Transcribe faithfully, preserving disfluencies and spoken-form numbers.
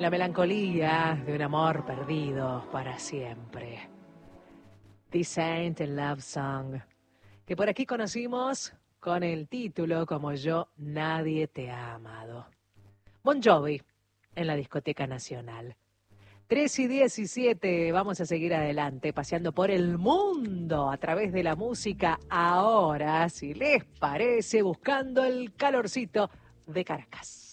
La melancolía de un amor perdido para siempre. This Ain't a Love Song, que por aquí conocimos con el título como Yo Nadie Te Ha Amado. Bon Jovi en la Discoteca Nacional. tres y diecisiete, vamos a seguir adelante, paseando por el mundo a través de la música. Ahora, si les parece, buscando el calorcito de Caracas.